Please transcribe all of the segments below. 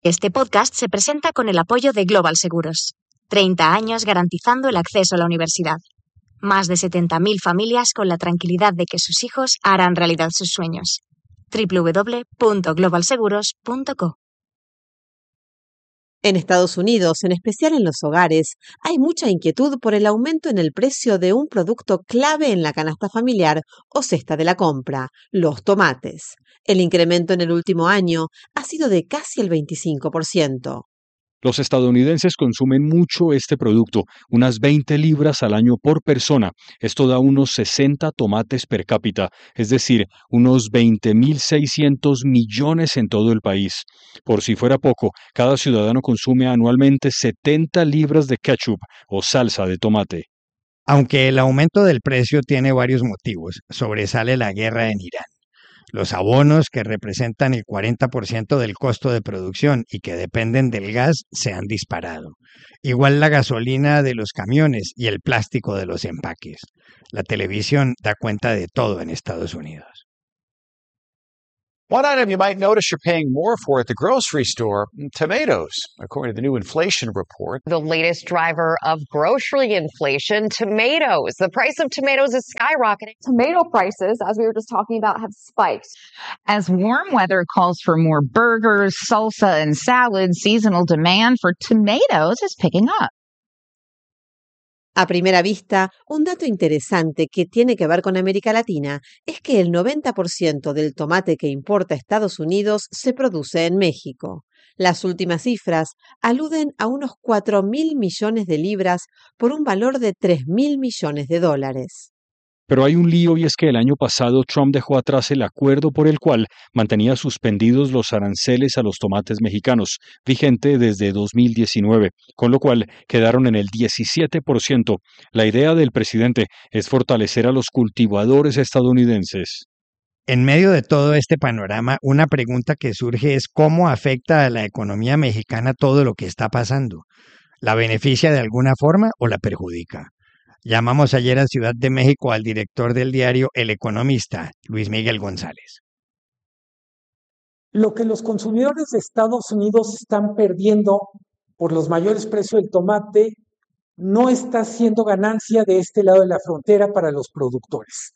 Este podcast se presenta con el apoyo de Global Seguros. 30 años garantizando el acceso a la universidad. Más de 70.000 familias con la tranquilidad de que sus hijos harán realidad sus sueños. www.globalseguros.co. En Estados Unidos, en especial en los hogares, hay mucha inquietud por el aumento en el precio de un producto clave en la canasta familiar o cesta de la compra, los tomates. El incremento en el último año ha sido de casi el 25%. Los estadounidenses consumen mucho este producto, unas 20 libras al año por persona. Esto da unos 60 tomates per cápita, es decir, unos 20.600 millones en todo el país. Por si fuera poco, cada ciudadano consume anualmente 70 libras de ketchup o salsa de tomate. Aunque el aumento del precio tiene varios motivos, sobresale la guerra en Irán. Los abonos, que representan el 40% del costo de producción y que dependen del gas, se han disparado. Igual la gasolina de los camiones y el plástico de los empaques. La televisión da cuenta de todo en Estados Unidos. One item you might notice you're paying more for at the grocery store, tomatoes, according to the new inflation report. The latest driver of grocery inflation, tomatoes. The price of tomatoes is skyrocketing. Tomato prices, as we were just talking about, have spiked. As warm weather calls for more burgers, salsa, and salads, seasonal demand for tomatoes is picking up. A primera vista, un dato interesante que tiene que ver con América Latina es que el 90% del tomate que importa Estados Unidos se produce en México. Las últimas cifras aluden a unos 4.000 millones de libras por un valor de 3.000 millones de dólares. Pero hay un lío y es que el año pasado Trump dejó atrás el acuerdo por el cual mantenía suspendidos los aranceles a los tomates mexicanos, vigente desde 2019, con lo cual quedaron en el 17%. La idea del presidente es fortalecer a los cultivadores estadounidenses. En medio de todo este panorama, una pregunta que surge es cómo afecta a la economía mexicana todo lo que está pasando. ¿La beneficia de alguna forma o la perjudica? Llamamos ayer a Ciudad de México al director del diario El Economista, Luis Miguel González. Lo que los consumidores de Estados Unidos están perdiendo por los mayores precios del tomate no está siendo ganancia de este lado de la frontera para los productores.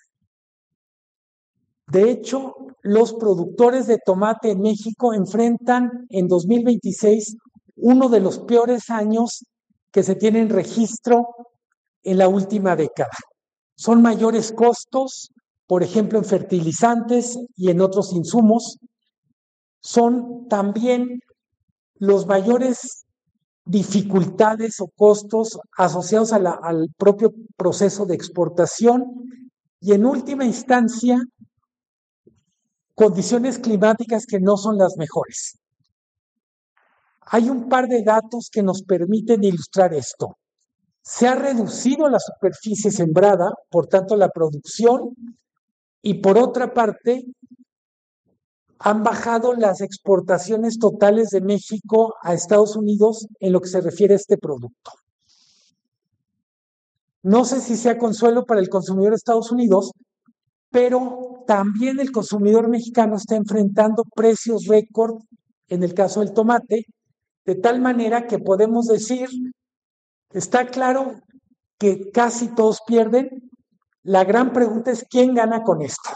De hecho, los productores de tomate en México enfrentan en 2026 uno de los peores años que se tiene en registro en la última década. Son mayores costos, por ejemplo, en fertilizantes y en otros insumos. Son también los mayores dificultades o costos asociados al propio proceso de exportación y, en última instancia, condiciones climáticas que no son las mejores. Hay un par de datos que nos permiten ilustrar esto. Se ha reducido la superficie sembrada, por tanto la producción, y por otra parte, han bajado las exportaciones totales de México a Estados Unidos en lo que se refiere a este producto. No sé si sea consuelo para el consumidor de Estados Unidos, pero también el consumidor mexicano está enfrentando precios récord en el caso del tomate, de tal manera que podemos decir, está claro que casi todos pierden. La gran pregunta es ¿quién gana con esto?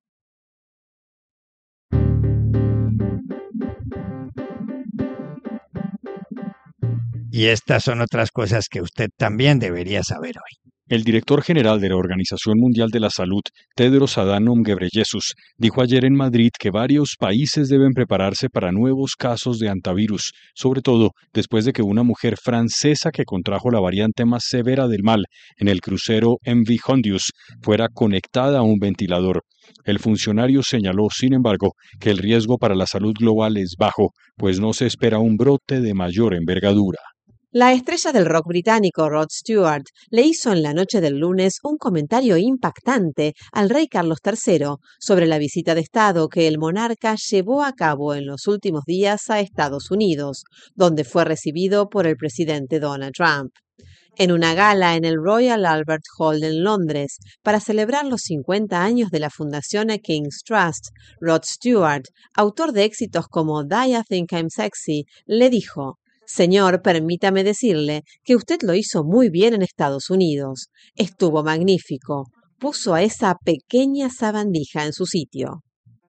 Y estas son otras cosas que usted también debería saber hoy. El director general de la Organización Mundial de la Salud, Tedros Adhanom Ghebreyesus, dijo ayer en Madrid que varios países deben prepararse para nuevos casos de hantavirus, sobre todo después de que una mujer francesa que contrajo la variante más severa del mal en el crucero MV Hondius fuera conectada a un ventilador. El funcionario señaló, sin embargo, que el riesgo para la salud global es bajo, pues no se espera un brote de mayor envergadura. La estrella del rock británico Rod Stewart le hizo en la noche del lunes un comentario impactante al rey Carlos III sobre la visita de Estado que el monarca llevó a cabo en los últimos días a Estados Unidos, donde fue recibido por el presidente Donald Trump. En una gala en el Royal Albert Hall en Londres, para celebrar los 50 años de la fundación A King's Trust, Rod Stewart, autor de éxitos como Die I Think I'm Sexy, le dijo: «Señor, permítame decirle que usted lo hizo muy bien en Estados Unidos. Estuvo magnífico. Puso a esa pequeña sabandija en su sitio».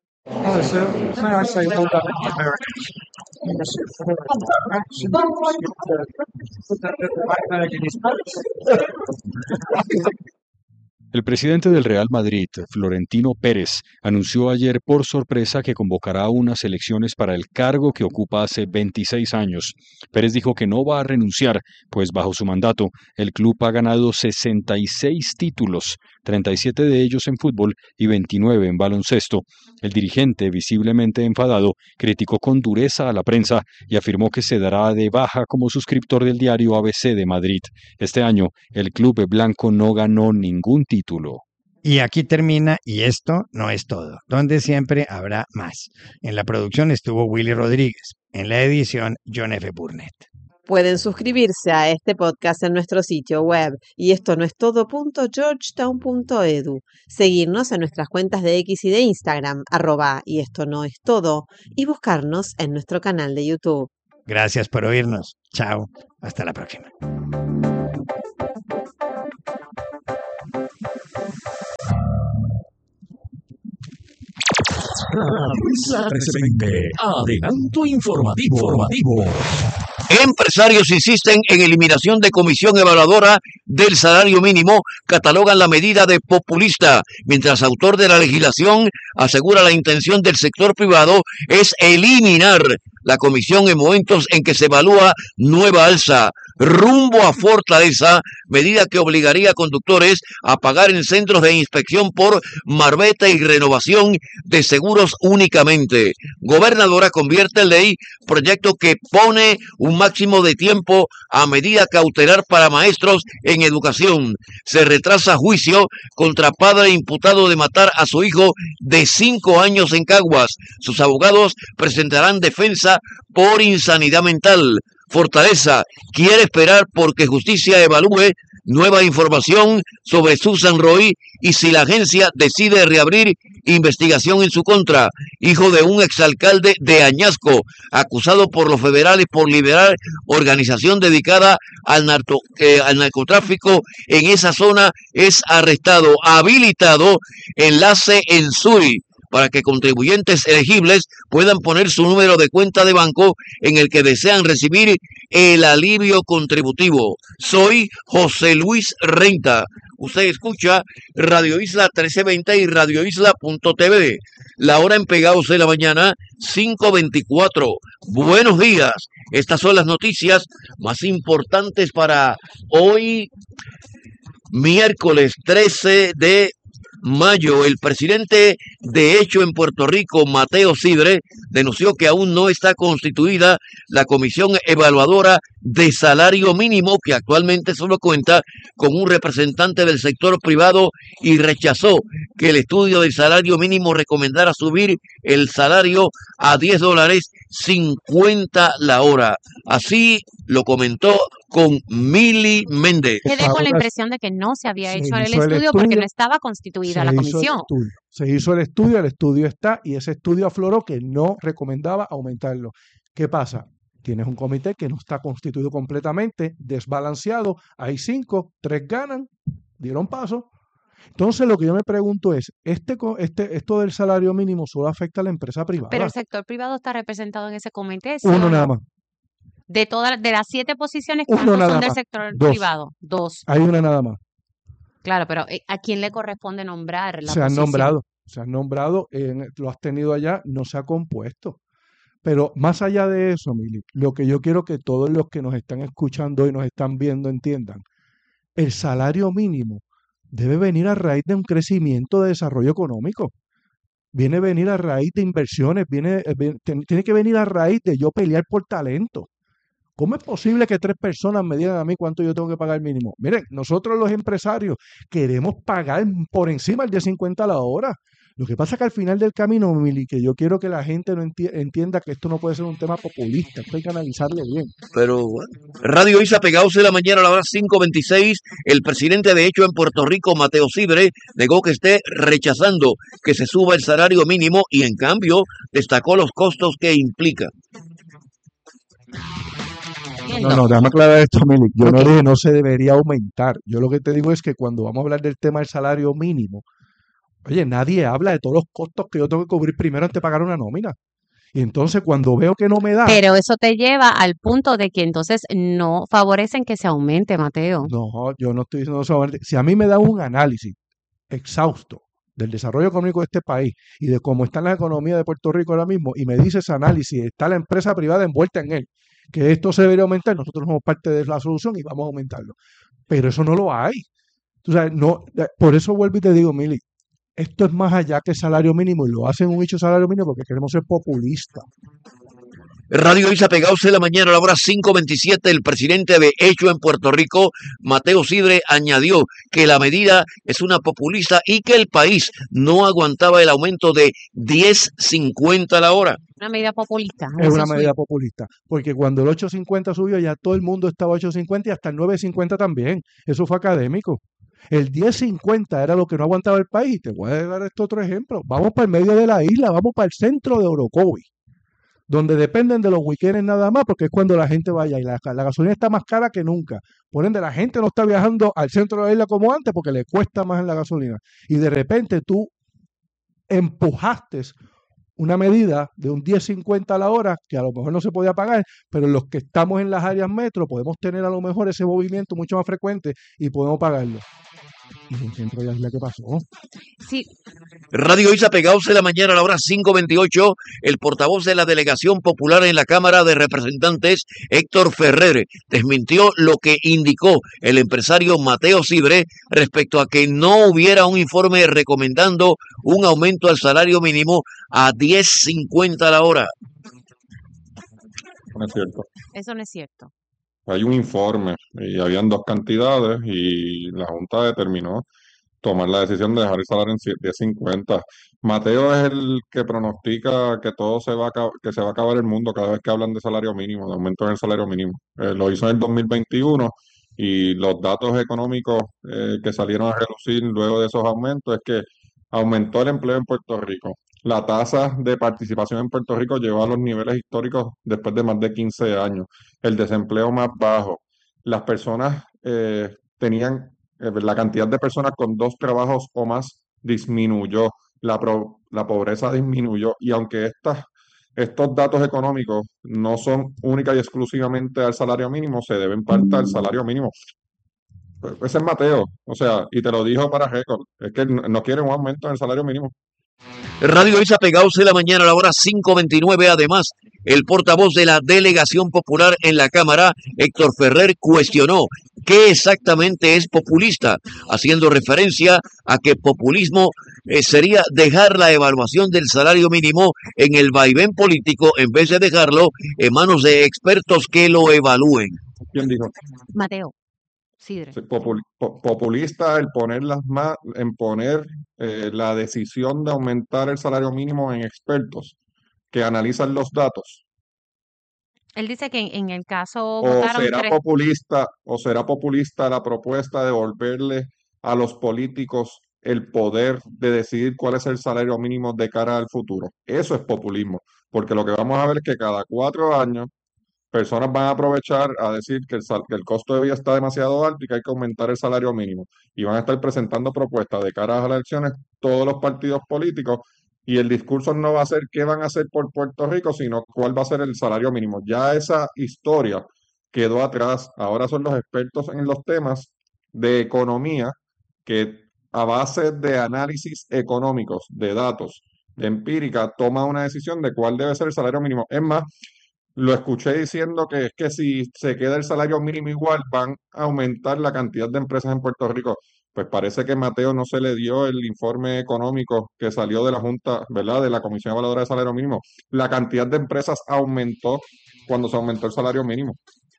El presidente del Real Madrid, Florentino Pérez, anunció ayer por sorpresa que convocará unas elecciones para el cargo que ocupa hace 26 años. Pérez dijo que no va a renunciar, pues bajo su mandato el club ha ganado 66 títulos, 37 de ellos en fútbol y 29 en baloncesto. El dirigente, visiblemente enfadado, criticó con dureza a la prensa y afirmó que se dará de baja como suscriptor del diario ABC de Madrid. Este año, el club blanco no ganó ningún título. Y aquí termina Y esto no es todo, donde siempre habrá más. En la producción estuvo Willy Rodríguez, en la edición John F. Burnett. Pueden suscribirse a este podcast en nuestro sitio web y esto no es todo.georgetown.edu, seguirnos en nuestras cuentas de X y de Instagram, @y esto no es todo, y buscarnos en nuestro canal de YouTube. Gracias por oírnos. Chao. Hasta la próxima. Isla 1320. Adelanto informativo. Empresarios insisten en eliminación de comisión evaluadora del salario mínimo, catalogan la medida de populista, mientras autor de la legislación asegura la intención del sector privado es eliminar la comisión en momentos en que se evalúa nueva alza. Rumbo a Fortaleza, medida que obligaría a conductores a pagar en centros de inspección por marbete y renovación de seguros únicamente. Gobernadora convierte en ley proyecto que pone un máximo de tiempo a medida cautelar para maestros en educación. Se retrasa juicio contra padre imputado de matar a su hijo de 5 años en Caguas. Sus abogados presentarán defensa por insanidad mental. Fortaleza quiere esperar porque justicia evalúe nueva información sobre Susan Roy y si la agencia decide reabrir investigación en su contra. Hijo de un exalcalde de Añasco, acusado por los federales por liderar organización dedicada al narcotráfico en esa zona, es arrestado. Habilitado enlace en SURI para que contribuyentes elegibles puedan poner su número de cuenta de banco en el que desean recibir el alivio contributivo. Soy José Luis Renta. Usted escucha Radio Isla 1320 y radioisla.tv. La hora en Pegados de la mañana, 5:24. Buenos días. Estas son las noticias más importantes para hoy, miércoles 13 de mayo. El presidente de Hecho en Puerto Rico, Mateo Sidre, denunció que aún no está constituida la comisión evaluadora de salario mínimo, que actualmente solo cuenta con un representante del sector privado, y rechazó que el estudio del salario mínimo recomendara subir el salario a $10.50 la hora. Así lo comentó con Mili Méndez. Quedé con la impresión de que no se había hecho el estudio porque no estaba constituida la comisión. Se hizo el estudio está, y ese estudio afloró que no recomendaba aumentarlo. ¿Qué pasa? Tienes un comité que no está constituido completamente, desbalanceado, hay 5, 3 ganan, dieron paso. Entonces lo que yo me pregunto es, esto del salario mínimo solo afecta a la empresa privada. Pero el sector privado está representado en ese comité. ¿Sí? Uno nada más. De las 7 posiciones que son del sector privado, 2. Hay una nada más. Claro, pero ¿a quién le corresponde nombrar la Se han posición? nombrado, lo has tenido allá, no se ha compuesto. Pero más allá de eso, Mili, lo que yo quiero que todos los que nos están escuchando y nos están viendo entiendan, el salario mínimo debe venir a raíz de un crecimiento de desarrollo económico. Viene a venir a raíz de inversiones, tiene que venir a raíz de yo pelear por talento. ¿Cómo es posible que 3 personas me digan a mí cuánto yo tengo que pagar mínimo? Miren, nosotros los empresarios queremos pagar por encima del $10.50 la hora. Lo que pasa es que al final del camino, Mili, que yo quiero que la gente no entienda que esto no puede ser un tema populista, esto hay que analizarlo bien. Pero bueno. Radio Isa pegados de la mañana a la hora 5:26. El presidente de hecho en Puerto Rico, Mateo Sibre, negó que esté rechazando que se suba el salario mínimo y en cambio destacó los costos que implica. No, déjame aclarar esto, Mili. Yo no dije no se debería aumentar. Yo lo que te digo es que cuando vamos a hablar del tema del salario mínimo, oye, nadie habla de todos los costos que yo tengo que cubrir primero antes de pagar una nómina. Y entonces cuando veo que no me da... Pero eso te lleva al punto de que entonces no favorecen que se aumente, Mateo. No, yo no estoy diciendo eso. Si a mí me da un análisis exhausto del desarrollo económico de este país y de cómo está la economía de Puerto Rico ahora mismo, y me dice ese análisis, está la empresa privada envuelta en él, que esto se debería aumentar, nosotros somos parte de la solución y vamos a aumentarlo. Pero eso no lo hay. O sea, no, por eso vuelvo y te digo, Mili, esto es más allá que salario mínimo y lo hacen un hecho salario mínimo porque queremos ser populistas. Radio Isa pegados de la mañana a la hora 5:27. El presidente de hecho en Puerto Rico, Mateo Sibre, añadió que la medida es una populista y que el país no aguantaba el aumento de 10.50 la hora. Una medida populista. Es una medida populista, porque cuando el 8.50 subió ya todo el mundo estaba 8.50 y hasta el 9.50 también. Eso fue académico. El 10.50 era lo que no aguantaba el país. Te voy a dar este otro ejemplo. Vamos para el medio de la isla, vamos para el centro de Orocovis, donde dependen de los weekends nada más, porque es cuando la gente vaya y la gasolina está más cara que nunca. Por ende, la gente no está viajando al centro de la isla como antes porque le cuesta más en la gasolina. Y de repente tú empujaste una medida de un 10.50 a la hora, que a lo mejor no se podía pagar, pero los que estamos en las áreas metro podemos tener a lo mejor ese movimiento mucho más frecuente y podemos pagarlo. ¿Y en el centro de la isla qué pasó? Sí. Radio Isa pegados de la mañana a la hora 5:28. El portavoz de la Delegación Popular en la Cámara de Representantes, Héctor Ferrer, desmintió lo que indicó el empresario Mateo Sibre respecto a que no hubiera un informe recomendando un aumento al salario mínimo a 10.50 la hora. No es cierto. Eso no es cierto. Hay un informe y habían dos cantidades y la Junta determinó tomar la decisión de dejar el salario en 10.50. Mateo es el que pronostica que todo que se va a acabar el mundo cada vez que hablan de salario mínimo, de aumento en el salario mínimo. Lo hizo en el 2021 y los datos económicos que salieron a relucir luego de esos aumentos es que aumentó el empleo en Puerto Rico. La tasa de participación en Puerto Rico llegó a los niveles históricos después de más de 15 años. El desempleo más bajo. Las personas la cantidad de personas con 2 trabajos o más disminuyó. La pobreza disminuyó. Y aunque estos datos económicos no son única y exclusivamente al salario mínimo, se deben parte al salario mínimo. Ese es Mateo, o sea, y te lo dijo para récord, es que no quiere un aumento en el salario mínimo. Radio Isa pegados de la mañana a la hora 5:29. Además, el portavoz de la Delegación Popular en la Cámara, Héctor Ferrer, cuestionó qué exactamente es populista, haciendo referencia a que populismo sería dejar la evaluación del salario mínimo en el vaivén político en vez de dejarlo en manos de expertos que lo evalúen. ¿Quién dijo? Mateo Sibre. Populista el poner la decisión de aumentar el salario mínimo en expertos que analizan los datos. Él dice que en el caso O será populista la propuesta de devolverle a los políticos el poder de decidir cuál es el salario mínimo de cara al futuro. Eso es populismo, porque lo que vamos a ver es que cada 4 años personas van a aprovechar a decir que el costo de vida está demasiado alto y que hay que aumentar el salario mínimo. Y van a estar presentando propuestas de cara a las elecciones todos los partidos políticos y el discurso no va a ser qué van a hacer por Puerto Rico, sino cuál va a ser el salario mínimo. Ya esa historia quedó atrás. Ahora son los expertos en los temas de economía que a base de análisis económicos, de datos, de empírica, toma una decisión de cuál debe ser el salario mínimo. Es más, lo escuché diciendo que es que si se queda el salario mínimo igual, van a aumentar la cantidad de empresas en Puerto Rico. Pues parece que Mateo no se le dio el informe económico que salió de la Junta, ¿verdad? De la Comisión Evaluadora de Salario Mínimo. La cantidad de empresas aumentó cuando se aumentó el salario mínimo.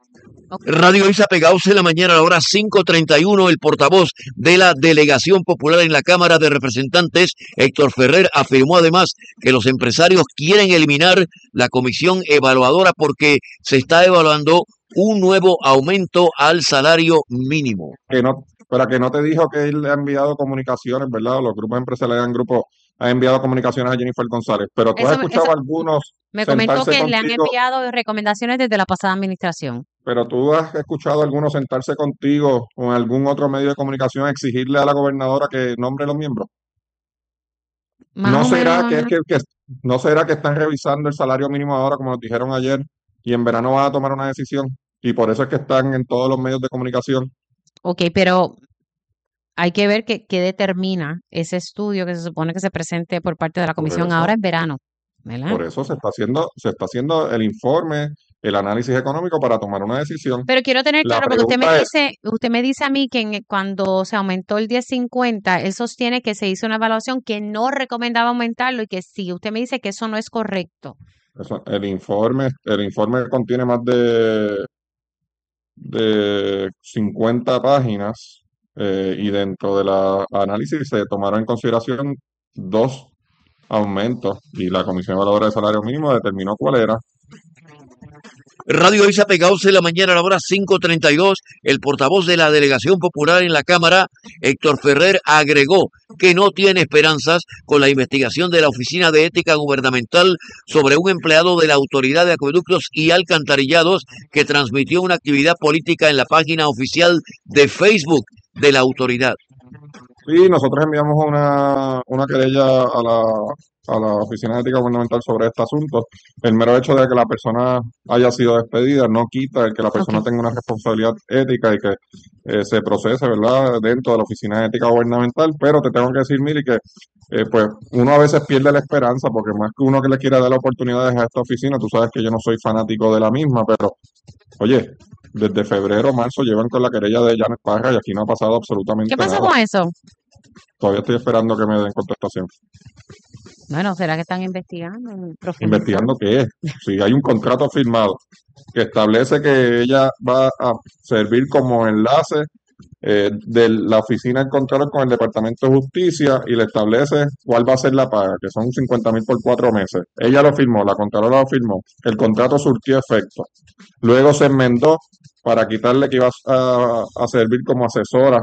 Radio Isa pegados en la mañana a la hora 5:31, el portavoz de la Delegación Popular en la Cámara de Representantes, Héctor Ferrer, afirmó además que los empresarios quieren eliminar la comisión evaluadora porque se está evaluando un nuevo aumento al salario mínimo. Para que no te dijo que él le ha enviado comunicaciones, ¿verdad? Los grupos empresariales han enviado comunicaciones a Jennifer González, pero tú has escuchado a algunos me comentó sentarse que le han contigo, enviado recomendaciones desde la pasada administración. pero tú has escuchado a algunos sentarse contigo o en algún otro medio de comunicación a exigirle a la gobernadora que nombre los miembros. ¿No será no será que están revisando el salario mínimo ahora, como nos dijeron ayer, y en verano van a tomar una decisión? Y por eso es que están en todos los medios de comunicación. Ok, pero hay que ver qué determina ese estudio que se supone que se presente por parte de la comisión ahora en verano, ¿verdad? Por eso se está haciendo el informe, el análisis económico para tomar una decisión. Pero quiero tener La claro, porque pregunta es, usted me dice a mí que cuando se aumentó el 10.50, él sostiene que se hizo una evaluación que no recomendaba aumentarlo y que sí, usted me dice que eso no es correcto. el informe contiene más de 50 páginas y dentro de la análisis se tomaron en consideración 2 aumentos y la Comisión Evaluadora de Salario Mínimo determinó cuál era. Radio Isa pegados en la mañana a la hora 5:32, el portavoz de la Delegación Popular en la Cámara, Héctor Ferrer, agregó que no tiene esperanzas con la investigación de la Oficina de Ética Gubernamental sobre un empleado de la Autoridad de Acueductos y Alcantarillados que transmitió una actividad política en la página oficial de Facebook de la autoridad. Sí, nosotros enviamos una querella a la Oficina de Ética Gubernamental sobre este asunto. El mero hecho de que la persona haya sido despedida no quita el que la persona tenga una responsabilidad ética y que se procese, ¿verdad?, dentro de la Oficina de Ética Gubernamental. Pero te tengo que decir, Mili, que pues uno a veces pierde la esperanza porque más que uno que le quiera dar oportunidades a esta oficina, tú sabes que yo no soy fanático de la misma, pero oye, desde febrero o marzo llevan con la querella de Janet Parra y aquí no ha pasado absolutamente ¿Qué pasó nada. con eso? Todavía estoy esperando que me den contestación. Bueno, ¿será que están investigando? ¿Investigando qué es? Si hay un contrato firmado que establece que ella va a servir como enlace de la oficina del Contralor con el Departamento de Justicia y le establece cuál va a ser la paga, que son 50,000 por 4 meses. Ella lo firmó, la Contralora lo firmó, el contrato surtió efecto. Luego se enmendó para quitarle que iba a servir como asesora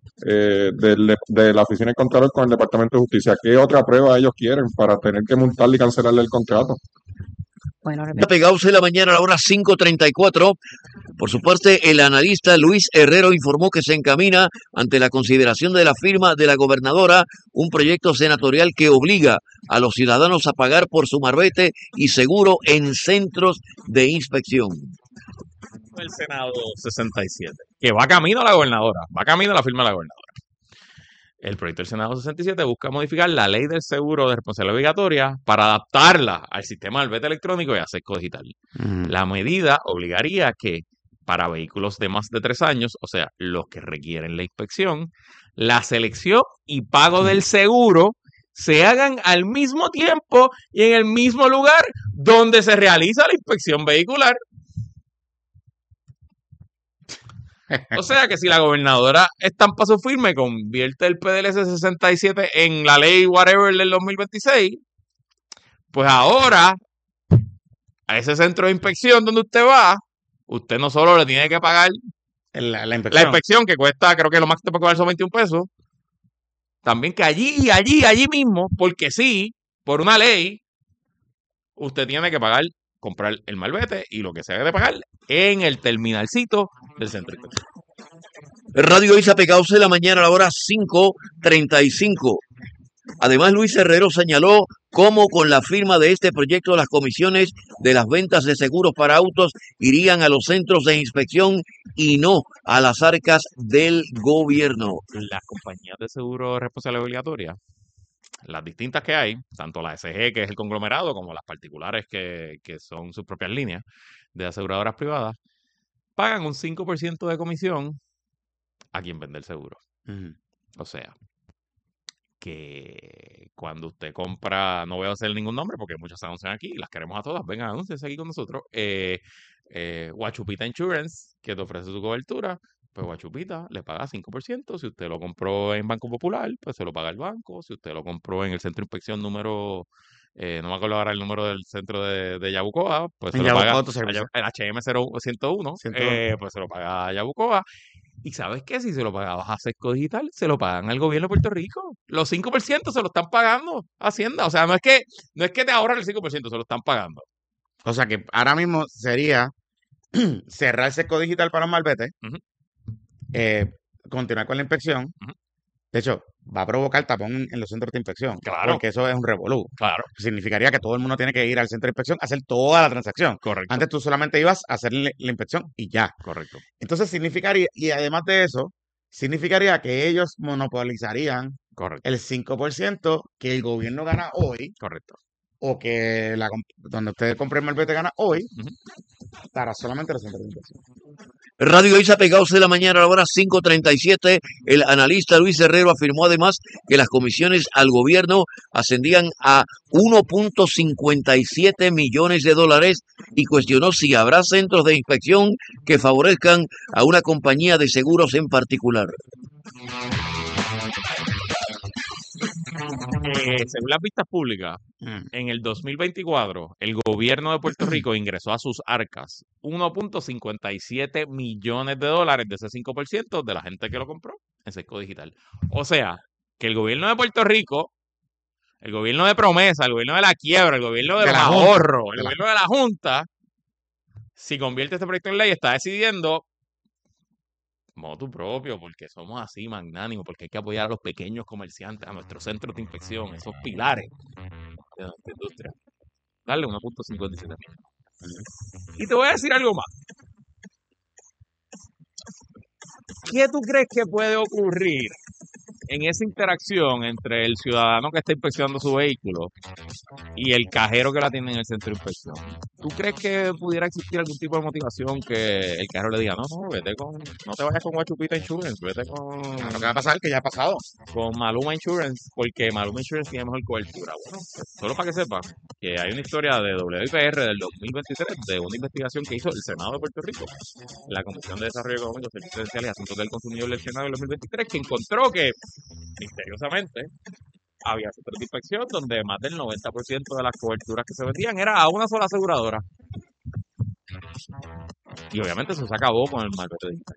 de la oficina del Contralor con el Departamento de Justicia. ¿Qué otra prueba ellos quieren para tener que multarle y cancelarle el contrato? Bueno, pegados en la mañana a la hora 5:34. Por su parte, el analista Luis Herrero informó que se encamina ante la consideración de la firma de la gobernadora un proyecto senatorial que obliga a los ciudadanos a pagar por su marbete y seguro en centros de inspección. El Senado 67, que va camino a la gobernadora, va camino a la firma de la gobernadora. El proyecto del Senado 67 busca modificar la ley del seguro de responsabilidad obligatoria para adaptarla al sistema del vete electrónico y a Sesco digital. La medida obligaría a que para vehículos de más de 3 años, o sea, los que requieren la inspección, la selección y pago del seguro se hagan al mismo tiempo y en el mismo lugar donde se realiza la inspección vehicular. O sea que si la gobernadora estampa su firma y convierte el PDLS 67 en la ley whatever del 2026, pues ahora a ese centro de inspección donde usted va, usted no solo le tiene que pagar la inspección que cuesta, creo que lo máximo que puede pagar son 21 pesos, también que allí mismo, porque sí, por una ley, usted tiene que comprar el malvete y lo que se debe de pagar en el terminalcito del centro de inspección. Radio Isa pegados en la mañana a la hora 5:35. Además, Luis Herrero señaló cómo con la firma de este proyecto las comisiones de las ventas de seguros para autos irían a los centros de inspección y no a las arcas del gobierno. Las compañías de seguro de responsabilidad obligatoria, las distintas que hay, tanto la SG, que es el conglomerado, como las particulares que son sus propias líneas de aseguradoras privadas, pagan un 5% de comisión a quien vende el seguro. O sea, que cuando usted compra, no voy a hacer ningún nombre porque muchas se anuncian aquí, las queremos a todas, vengan, anúnciense aquí con nosotros. Guachupita Insurance, que te ofrece su cobertura, pues Guachupita le paga 5%. Si usted lo compró en Banco Popular, pues se lo paga el banco. Si usted lo compró en el centro de inspección número, no me acuerdo ahora el número del centro de Yabucoa, pues se En lo paga Yabucoa Autoservicio. el HM 101, 101. pues se lo paga Yabucoa. Y ¿sabes qué? Si se lo pagabas a Sesco Digital, se lo pagan al gobierno de Puerto Rico. Los 5% se lo están pagando Hacienda. O sea, no es que te ahorran el 5%, se lo están pagando. O sea que ahora mismo sería cerrar el Sesco Digital para un malvete, continuar con la inspección. De hecho, va a provocar tapón en los centros de inspección. Claro. Porque eso es un revolú. Claro. Significaría que todo el mundo tiene que ir al centro de inspección a hacer toda la transacción. Correcto. Antes tú solamente ibas a hacer la inspección y ya. Correcto. Entonces significaría, y además de eso, significaría que ellos monopolizarían el 5% que el gobierno gana hoy. Correcto. O que donde usted compre el malvete gana hoy, para solamente los centros de inspección. Radio Isa Pegados de la mañana a la hora 5:37. El analista Luis Herrero afirmó además que las comisiones al gobierno ascendían a 1.57 millones de dólares y cuestionó si habrá centros de inspección que favorezcan a una compañía de seguros en particular. Según las vistas públicas, en el 2024, el gobierno de Puerto Rico ingresó a sus arcas 1.57 millones de dólares de ese 5% de la gente que lo compró en Sesco Digital. O sea, que el gobierno de Puerto Rico, el gobierno de promesa, el gobierno de la quiebra, el gobierno de los ahorros, el gobierno de la Junta, si convierte este proyecto en ley, está decidiendo motu propio, porque somos así magnánimos, porque hay que apoyar a los pequeños comerciantes, a nuestros centros de inspección, esos pilares de nuestra industria. Dale 1.57 millones. Y te voy a decir algo más. ¿Qué tú crees que puede ocurrir en esa interacción entre el ciudadano que está inspeccionando su vehículo y el cajero que la tiene en el centro de inspección? ¿Tú crees que pudiera existir algún tipo de motivación que el cajero le diga, no te vayas con Guachupita Insurance, vete con... Lo que va a pasar, que ya ha pasado. Con Maluma Insurance, porque Maluma Insurance tiene mejor cobertura. Bueno, solo para que sepas que hay una historia de WIPR del 2023 de una investigación que hizo el Senado de Puerto Rico, la Comisión de Desarrollo Económico, Servicios Esenciales y Asuntos del Consumidor del Senado del 2023, que encontró que misteriosamente había centros de inspección donde más del 90% de las coberturas que se vendían era a una sola aseguradora. Y obviamente eso se acabó con el malvete digital.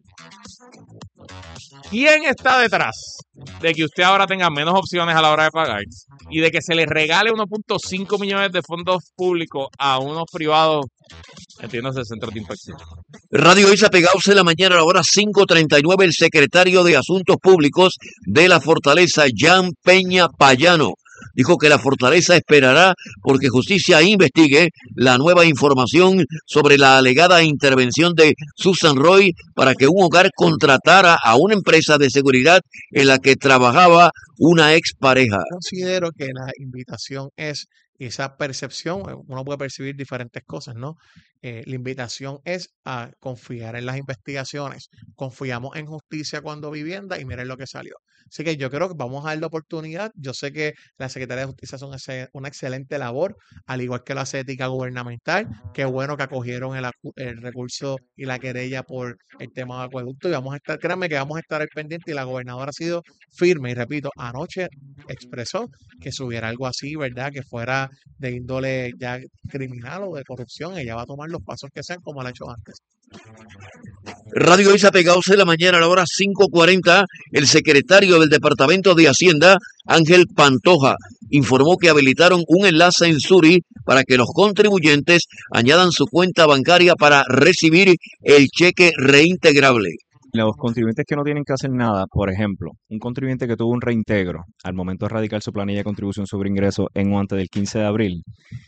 ¿Quién está detrás de que usted ahora tenga menos opciones a la hora de pagar y de que se le regale 1.5 millones de fondos públicos a unos privados, entiéndase, centros de inspección? Radio Isa Pegados de la mañana a la hora 5:39. El secretario de Asuntos Públicos de la Fortaleza, Jan Peña Payano, dijo que la Fortaleza esperará porque Justicia investigue la nueva información sobre la alegada intervención de Susan Roy para que un hogar contratara a una empresa de seguridad en la que trabajaba una expareja. Considero que la invitación es esa percepción, uno puede percibir diferentes cosas, ¿no? La invitación es a confiar en las investigaciones. Confiamos en justicia cuando vivienda y miren lo que salió. Así que yo creo que vamos a dar la oportunidad. Yo sé que la Secretaría de Justicia hace una excelente labor, al igual que la hace Ética Gubernamental. Qué bueno que acogieron el recurso y la querella por el tema de acueducto. Y vamos a estar, créanme que vamos a estar al pendiente. Y la gobernadora ha sido firme. Y repito, anoche expresó que si hubiera algo así, ¿verdad? Que fuera de índole ya criminal o de corrupción, ella va a tomar los pasos que sean como lo ha hecho antes. Radio Isa Pegados de la mañana a la hora 5:40. El secretario del Departamento de Hacienda, Ángel Pantoja, informó que habilitaron un enlace en Suri para que los contribuyentes añadan su cuenta bancaria para recibir el cheque reintegrable. Los contribuyentes que no tienen que hacer nada, por ejemplo, un contribuyente que tuvo un reintegro al momento de radicar su planilla de contribución sobre ingreso en o antes del 15 de abril,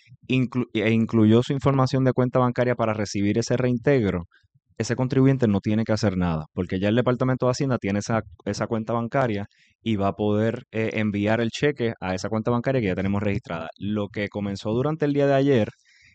incluyó su información de cuenta bancaria para recibir ese reintegro, ese contribuyente no tiene que hacer nada, porque ya el Departamento de Hacienda tiene esa cuenta bancaria y va a poder enviar el cheque a esa cuenta bancaria que ya tenemos registrada. Lo que comenzó durante el día de ayer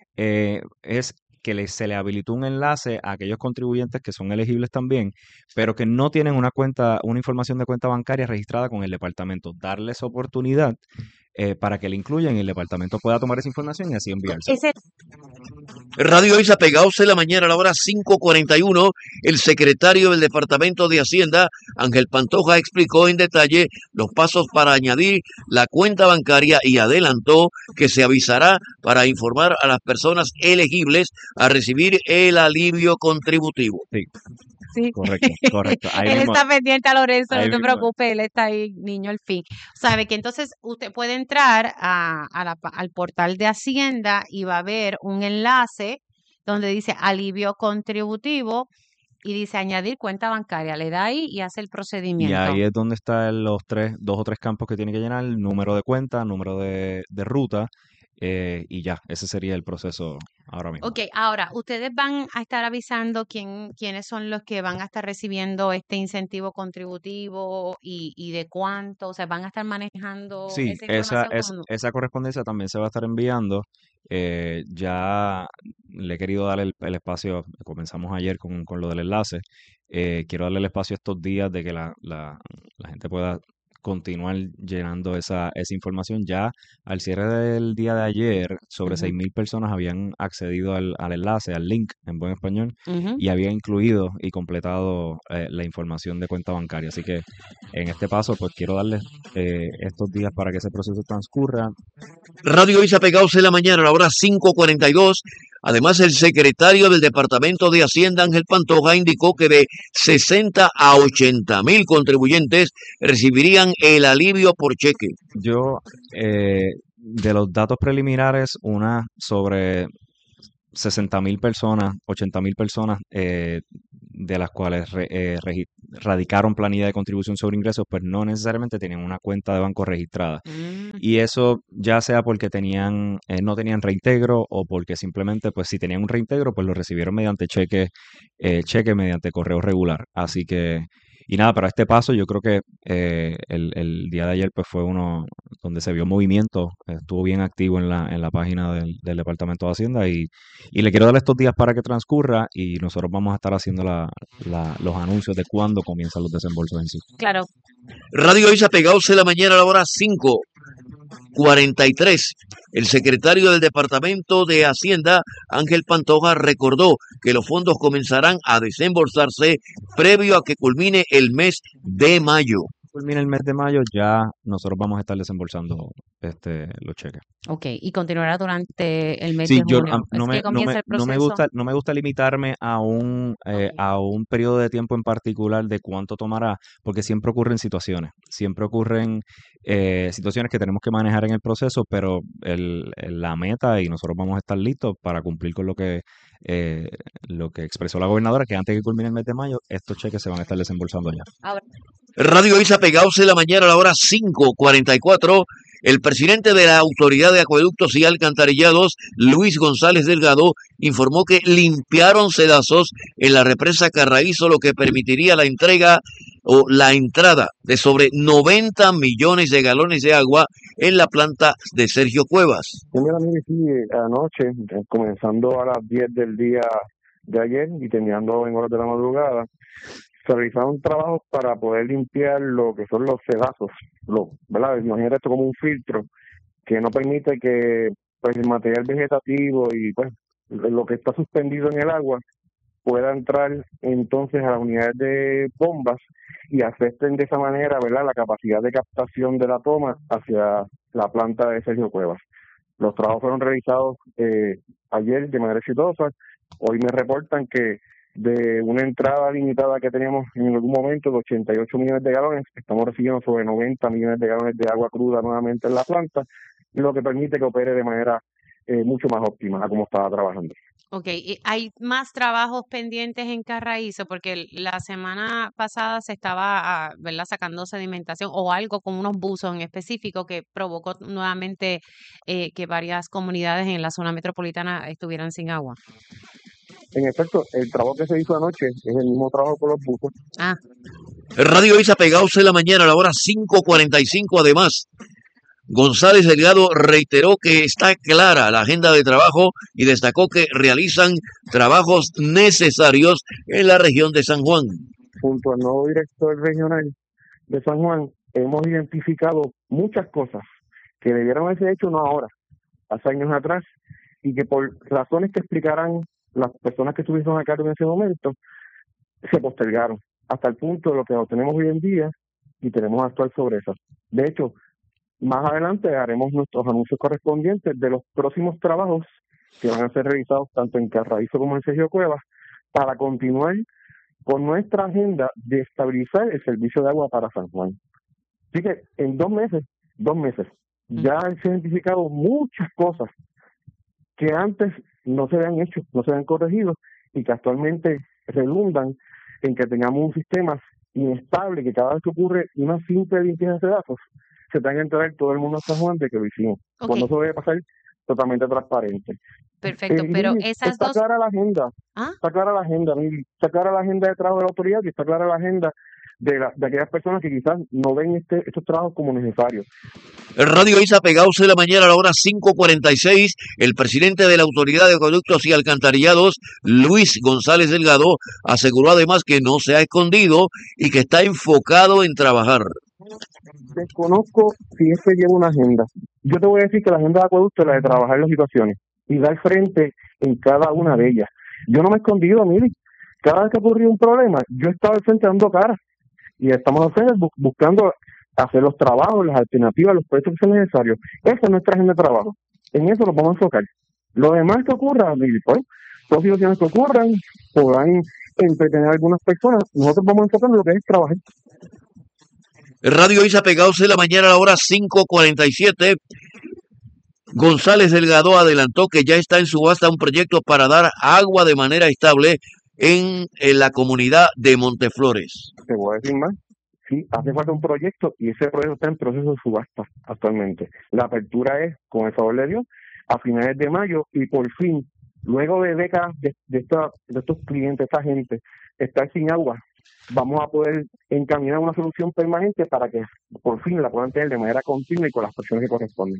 es que se le habilitó un enlace a aquellos contribuyentes que son elegibles también, pero que no tienen una información de cuenta bancaria registrada con el departamento. Darles oportunidad para que le incluyan y el departamento pueda tomar esa información y así enviarse. Radio Isa, pegados en la mañana a la hora 5:41, el secretario del Departamento de Hacienda, Ángel Pantoja, explicó en detalle los pasos para añadir la cuenta bancaria y adelantó que se avisará para informar a las personas elegibles a recibir el alivio contributivo. Sí. Sí. Correcto, correcto. Ahí Él mismo, está pendiente a Lorenzo, no ahí te mismo. preocupes, él está ahí, niño al fin. Sabe que entonces usted puede entrar al portal de Hacienda y va a ver un enlace donde dice alivio contributivo y dice añadir cuenta bancaria. Le da ahí y hace el Y procedimiento. ahí es donde están los dos o tres campos que tiene que llenar, el número de cuenta, número de ruta, y ya, ese sería el proceso ahora mismo. Ok, ahora, ustedes van a estar avisando quiénes son los que van a estar recibiendo este incentivo contributivo y de cuánto, o sea, van a estar manejando Sí, esa información. esa correspondencia también se va a estar enviando. Ya le he querido dar el espacio, comenzamos ayer con lo del enlace. Quiero darle el espacio estos días de que la gente pueda continuar llenando esa información. Ya al cierre del día de ayer, sobre 6.000 personas habían accedido al enlace, al link en buen español, Ujú. y había incluido y completado la información de cuenta bancaria. Así que en este paso, pues quiero darles estos días para que ese proceso transcurra. Radio Isa, pegados en la mañana a la hora 5:42. Además, el secretario del Departamento de Hacienda, Ángel Pantoja, indicó que de 60 a 80.000 contribuyentes recibirían el alivio por cheque. Yo, de los datos preliminares, una sobre 60.000 personas, 80.000 personas, de las cuales radicaron planilla de contribución sobre ingresos, pues no necesariamente tenían una cuenta de banco registrada. Y eso ya sea porque no tenían reintegro o porque simplemente, pues si tenían un reintegro, pues lo recibieron mediante cheque mediante correo regular. Así que, y nada, pero a este paso yo creo que el día de ayer pues fue uno donde se vio movimiento, estuvo bien activo en la página del Departamento de Hacienda y le quiero dar estos días para que transcurra y nosotros vamos a estar haciendo los anuncios de cuándo comienzan los desembolsos en sí. Claro. Radio Isa, pegados en la mañana a la hora 5:43. El secretario del Departamento de Hacienda, Ángel Pantoja, recordó que los fondos comenzarán a desembolsarse previo a que culmine el mes de mayo. Culmina el mes de mayo, ya nosotros vamos a estar desembolsando los cheques. Ok, y continuará durante el mes Sí, de yo junio. no Es me, que comienza el no me proceso. gusta limitarme a un periodo de tiempo en particular de cuánto tomará, porque siempre ocurren situaciones que tenemos que manejar en el proceso, pero la meta y nosotros vamos a estar listos para cumplir con lo que expresó la gobernadora, que antes de que culmine el mes de mayo, estos cheques se van a estar desembolsando ya. Ahora, Radio Isa, pegados en la mañana a la hora 5:44. El presidente de la Autoridad de Acueductos y Alcantarillados, Luis González Delgado, informó que limpiaron sedazos en la represa Carraízo, lo que permitiría la entrega o la entrada de sobre 90 millones de galones de agua en la planta de Sergio Cuevas. Mira, mire, sí, anoche, comenzando a las 10 del día de ayer y terminando en horas de la madrugada, se realizaron trabajos para poder limpiar lo que son los sedazos, ¿verdad? Imagínate esto como un filtro que no permite que pues, el material vegetativo y pues lo que está suspendido en el agua pueda entrar entonces a las unidades de bombas y afecten de esa manera, ¿verdad?, la capacidad de captación de la toma hacia la planta de Sergio Cuevas. Los trabajos fueron realizados ayer de manera exitosa. Hoy me reportan que de una entrada limitada que teníamos en algún momento de 88 millones de galones, estamos recibiendo sobre 90 millones de galones de agua cruda nuevamente en la planta, lo que permite que opere de manera mucho más óptima a como estaba trabajando. ok, ¿y hay más trabajos pendientes en Carraízo? Porque la semana pasada se estaba, ¿verdad?, sacando sedimentación o algo con unos buzos en específico que provocó nuevamente que varias comunidades en la zona metropolitana estuvieran sin agua. En efecto, el trabajo que se hizo anoche es el mismo trabajo con los buzos. Ah, Radio Isa, pegados en la mañana a la hora 5:45. Además, González Delgado reiteró que está clara la agenda de trabajo y destacó que realizan trabajos necesarios en la región de San Juan. Junto al nuevo director regional de San Juan, hemos identificado muchas cosas que debieron haberse hecho no ahora, hace años atrás, y que por razones que explicarán las personas que estuvieron a cargo en ese momento, se postergaron hasta el punto de lo que tenemos hoy en día y tenemos que actuar sobre eso. De hecho, más adelante haremos nuestros anuncios correspondientes de los próximos trabajos que van a ser realizados tanto en Carraízo como en Sergio Cuevas para continuar con nuestra agenda de estabilizar el servicio de agua para San Juan. Así que en 2 meses, ya se han identificado muchas cosas que antes no se habían hecho, no se habían corregido y que actualmente redundan en que tengamos un sistema inestable, que cada vez que ocurre una simple limpieza de datos, se tenga que enterar todo el mundo a San Juan de que lo hicimos. Ok. Cuando eso debe pasar totalmente transparente. Perfecto, pero Mili, esas está dos... clara la agenda, ¿Ah? está clara la agenda, Mili, está clara la agenda de trabajo de la autoridad y está clara la agenda de aquellas personas que quizás no ven estos trabajos como necesarios. El Radio Isa Pegados de la mañana a la hora 5:46. El presidente de la Autoridad de Acueductos y Alcantarillados, Luis González Delgado, aseguró además que no se ha escondido y que está enfocado en trabajar. Desconozco si este lleva una agenda. Yo te voy a decir que la agenda de acueducto es la de trabajar las situaciones y dar frente en cada una de ellas. Yo no me he escondido, Mili. Cada vez que ocurrió un problema, yo estaba al frente dando cara y estamos buscando hacer los trabajos, las alternativas, los proyectos que sean necesarios. Esa es nuestra agenda de trabajo. En eso nos vamos a enfocar. Lo demás que ocurra, Mili, pues, todas situaciones que ocurran, podrán entretener a algunas personas. Nosotros vamos a enfocar en lo que es trabajar. Radio Isa Pegados de la mañana a la hora 5:47. González Delgado adelantó que ya está en subasta un proyecto para dar agua de manera estable en la comunidad de Monteflores. Te voy a decir más. Sí, hace falta un proyecto y ese proyecto está en proceso de subasta actualmente. La apertura es, con el favor de Dios, a finales de mayo y por fin, luego de décadas de estos clientes, esta gente, estar sin agua, vamos a poder encaminar una solución permanente para que por fin la puedan tener de manera continua y con las personas que corresponden.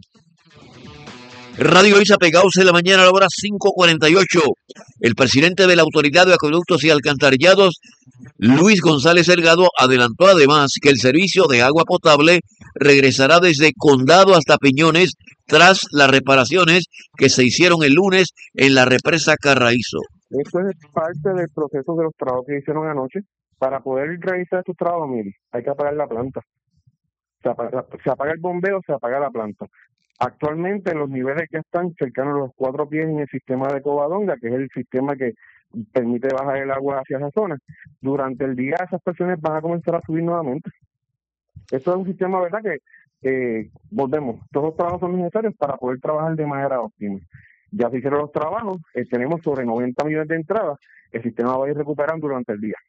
Radio Isa Pegados de la mañana a la hora 5:48. El presidente de la Autoridad de Acueductos y Alcantarillados, Luis González Delgado, adelantó además que el servicio de agua potable regresará desde Condado hasta Piñones tras las reparaciones que se hicieron el lunes en la represa Carraízo. Esto es parte del proceso de los trabajos que hicieron anoche. Para poder realizar estos trabajos, mire, hay que apagar la planta. Se apaga el bombeo, se apaga la planta. Actualmente los niveles ya están cercanos a los 4 pies en el sistema de Covadonga, que es el sistema que permite bajar el agua hacia esa zona. Durante el día esas presiones van a comenzar a subir nuevamente. Esto es un sistema, ¿verdad?, que volvemos. Todos los trabajos son necesarios para poder trabajar de manera óptima. Ya se hicieron los trabajos, tenemos sobre 90 millones de entradas. El sistema va a ir recuperando durante el día.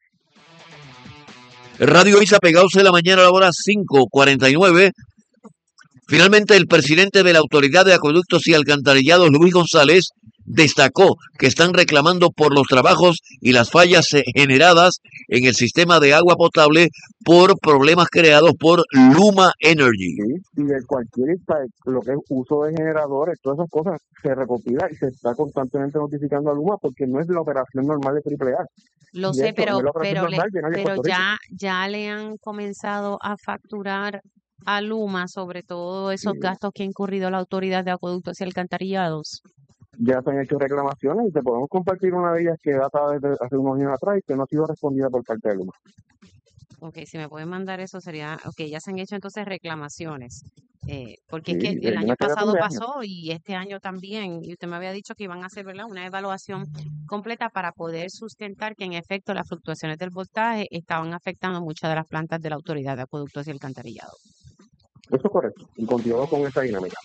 Radio Isa Pegados de la mañana a la hora 5:49. Finalmente, el presidente de la Autoridad de Acueductos y Alcantarillados, Luis González, destacó que están reclamando por los trabajos y las fallas generadas en el sistema de agua potable por problemas creados por Luma Energy. Sí, y de cualquier, lo que es uso de generadores, todas esas cosas se recopila y se está constantemente notificando a Luma porque no es la operación normal de AAA. Lo Y sé, esto no es la operación normal de nadie en pero Puerto Rico. ya le han comenzado a facturar a Luma sobre todo esos gastos que ha incurrido la Autoridad de Acueductos y Alcantarillados. Ya se han hecho reclamaciones y te podemos compartir una de ellas que data desde hace unos años atrás y que no ha sido respondida por parte de Luma. Ok, si me pueden mandar eso sería, ok, ya se han hecho entonces reclamaciones, porque es Sí, que el hay año una creación pasado de años. pasó y este año también, y usted me había dicho que iban a hacer, ¿verdad?, una evaluación completa para poder sustentar que en efecto las fluctuaciones del voltaje estaban afectando muchas de las plantas de la Autoridad de Acueductos y Alcantarillados. Eso es correcto. Y continuamos con esa dinámica.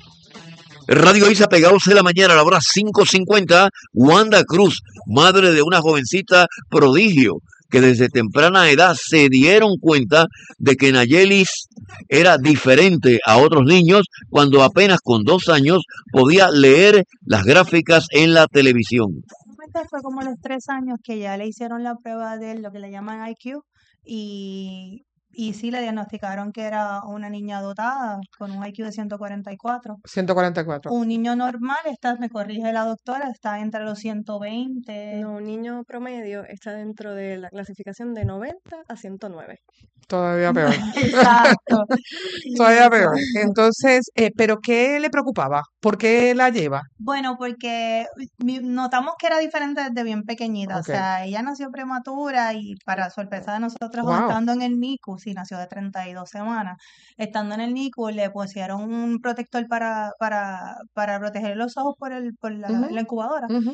Radio Isa Pegados de la mañana a la hora 5:50. Wanda Cruz, madre de una jovencita prodigio, que desde temprana edad se dieron cuenta de que Nayelis era diferente a otros niños cuando apenas con 2 años podía leer las gráficas en la televisión. Fue como a los 3 años que ya le hicieron la prueba de lo que le llaman IQ y y sí le diagnosticaron que era una niña dotada con un IQ de 144. 144. Un niño normal, me corrige la doctora, está entre los 120. No, un niño promedio está dentro de la clasificación de 90 a 109. Todavía peor. Exacto. Todavía peor. Exacto. Entonces, ¿pero qué le preocupaba? ¿Por qué la lleva? Bueno, porque notamos que era diferente desde bien pequeñita. O Ok. sea, ella nació prematura y para sorpresa de nosotros, Wow. estando en el NICU, sí, nació de 32 semanas. Estando en el NICU, le pusieron un protector para proteger los ojos por la Ujú, incubadora. ujú.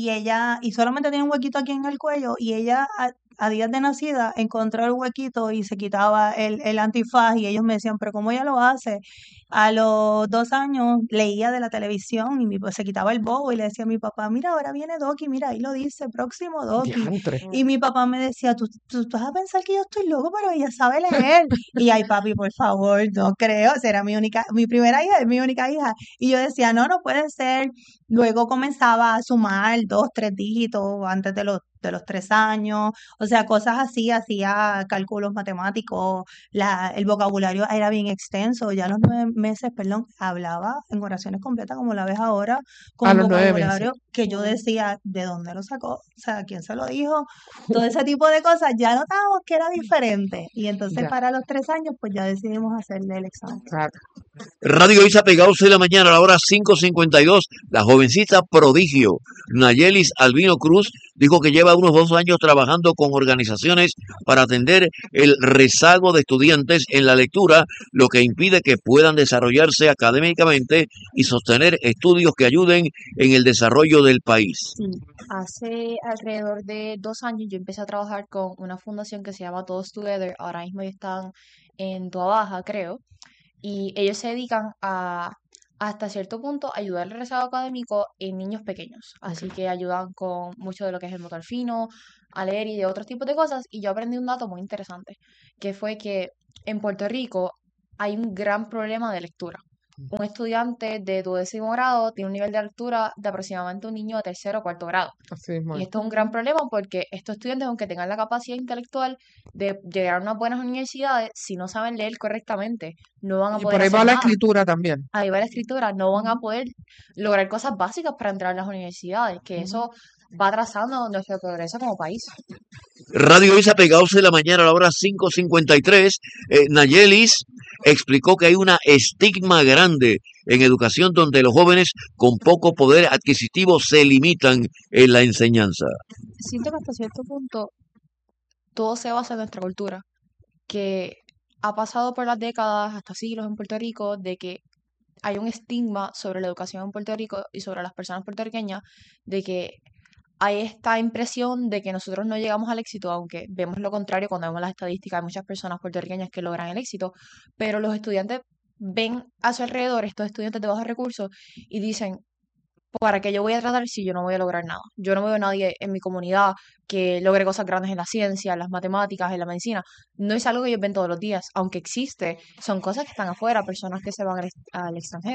Y solamente tiene un huequito aquí en el cuello, y ella a días de nacida encontró el huequito y se quitaba el antifaz, y ellos me decían, pero ¿cómo ella lo hace? A los 2 años leía de la televisión y se quitaba el bobo y le decía a mi papá, mira, ahora viene Doki, mira, ahí lo dice, próximo Doki. Diantre. Y mi papá me decía, tú vas a pensar que yo estoy loco, pero ella sabe leer. Y ay, papi, por favor, no creo, será mi primera hija, es mi única hija. Y yo decía, no puede ser. Luego comenzaba a sumar 2, 3 dígitos antes de los 3 años, o sea, cosas así, hacía cálculos matemáticos, el vocabulario era bien extenso, ya a los 9 meses, perdón, hablaba en oraciones completas como la ves ahora, con A un los 9 meses. vocabulario que yo decía, ¿de dónde lo sacó? O sea, ¿quién se lo dijo? Todo ese tipo de cosas, ya notábamos que era diferente, y entonces Ya. para los 3 años, pues ya decidimos hacerle el examen. Claro. Radio Isa Pegados de la mañana a la hora 5:52. La jovencita prodigio Nayelis Albino Cruz dijo que lleva unos 2 años trabajando con organizaciones para atender el rezago de estudiantes en la lectura, lo que impide que puedan desarrollarse académicamente y sostener estudios que ayuden en el desarrollo del país. Sí, hace alrededor de 2 años yo empecé a trabajar con una fundación que se llama Todos Together. Ahora mismo ellos están en Toa Baja, creo, y ellos se dedican a, hasta cierto punto, ayudar el rezago académico en niños pequeños. Así que ayudan con mucho de lo que es el motor fino, a leer y de otros tipos de cosas. Y yo aprendí un dato muy interesante, que fue que en Puerto Rico hay un gran problema de lectura. Un estudiante de 12º grado tiene un nivel de lectura de aproximadamente un niño de 3.º o 4.º grado. Así mismo Y es. esto es un gran problema porque estos estudiantes, aunque tengan la capacidad intelectual de llegar a unas buenas universidades, si no saben leer correctamente, no van a Y poder por ahí hacer va la nada. escritura también. Ahí va la escritura, no van a poder lograr cosas básicas para entrar a las universidades, que Ujú. eso va atrasando nuestro progreso como país. Radio Isa Pegados de la mañana a la hora 5:53. Nayelis explicó que hay una estigma grande en educación donde los jóvenes con poco poder adquisitivo se limitan en la enseñanza. Siento que hasta cierto punto todo se basa en nuestra cultura, que ha pasado por las décadas, hasta siglos en Puerto Rico, de que hay un estigma sobre la educación en Puerto Rico y sobre las personas puertorriqueñas, de que hay esta impresión de que nosotros no llegamos al éxito, aunque vemos lo contrario cuando vemos las estadísticas, hay muchas personas puertorriqueñas que logran el éxito, pero los estudiantes ven a su alrededor estos estudiantes de bajos recursos y dicen, ¿para qué yo voy a tratar si yo no voy a lograr nada? Yo no veo a nadie en mi comunidad que logre cosas grandes en la ciencia, en las matemáticas, en la medicina. No es algo que ellos ven todos los días, aunque existe, son cosas que están afuera, personas que se van al extranjero.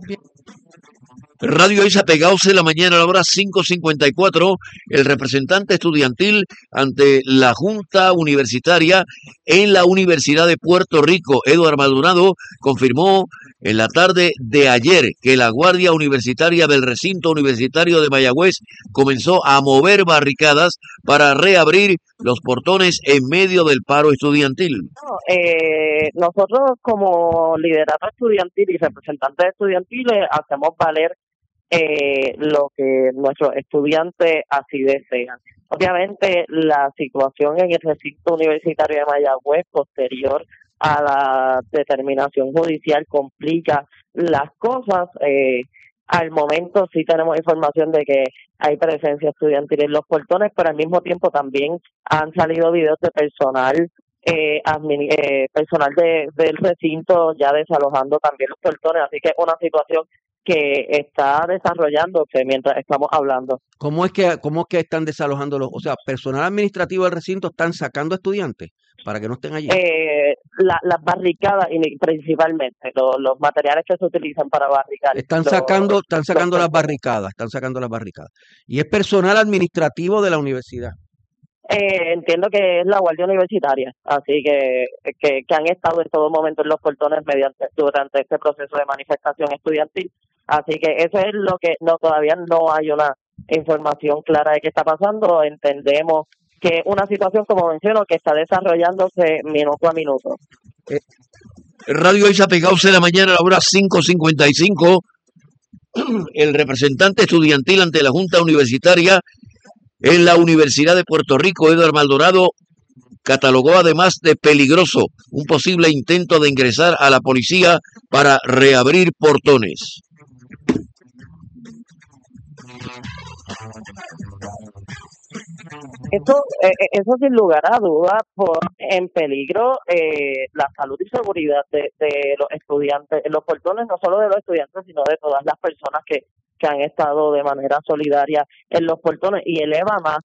Radio Isa Pegados de la mañana a la hora 5:54. El representante estudiantil ante la Junta Universitaria en la Universidad de Puerto Rico, Eduardo Maldonado, confirmó en la tarde de ayer que la Guardia Universitaria del recinto universitario de Mayagüez comenzó a mover barricadas para reabrir los portones en medio del paro estudiantil. Nosotros como liderato estudiantil y representantes estudiantiles hacemos valer lo que nuestros estudiantes así desean. Obviamente la situación en el recinto universitario de Mayagüez posterior a la determinación judicial complica las cosas. Al momento sí tenemos información de que hay presencia estudiantil en los portones, pero al mismo tiempo también han salido videos de personal personal del recinto ya desalojando también los portones, así que es una situación que está desarrollándose mientras estamos hablando. ¿Cómo es que están desalojando o sea, personal administrativo del recinto están sacando estudiantes para que no estén allí? Las barricadas principalmente, los materiales que se utilizan para barricar. Están sacando las barricadas. Y es personal administrativo de la universidad. entiendo que es la Guardia Universitaria, así que han estado en todo momento en los portones durante este proceso de manifestación estudiantil. Así que eso es lo que todavía no hay una información clara de qué está pasando. Entendemos que es una situación, como menciono, que está desarrollándose minuto a minuto. Radio Isla Pegados en la mañana a la hora 5:55. El representante estudiantil ante la Junta Universitaria en la Universidad de Puerto Rico, Eduardo Maldonado, catalogó además de peligroso un posible intento de ingresar a la policía para reabrir portones. Eso sin lugar a dudas pone en peligro la salud y seguridad de los estudiantes, en los portones, no solo de los estudiantes, sino de todas las personas que han estado de manera solidaria en los portones, y eleva más